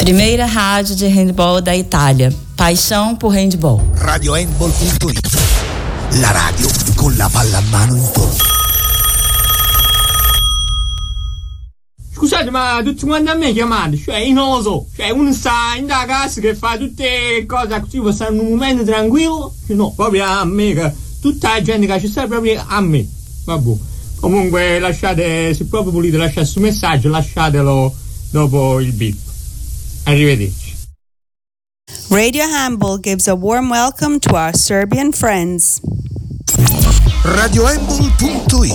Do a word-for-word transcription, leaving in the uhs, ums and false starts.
Primeira rádio de handball da Itália. Paixão por handball. radio handball punto it. La radio con la palla a mano in torno. Scusate, ma tutti quanti a me chiamate, cioè io non lo so, cioè uno sta in da casa che fa tutte cose così per stare in un momento tranquillo, no, proprio a me, che tutta la gente che ci sta proprio a me, vabbè. Comunque lasciate, se proprio volete lasciare questo messaggio, lasciatelo dopo il beep. Arrivederci. Radio Handball gives a warm welcome to our Serbian friends. radio handball punto it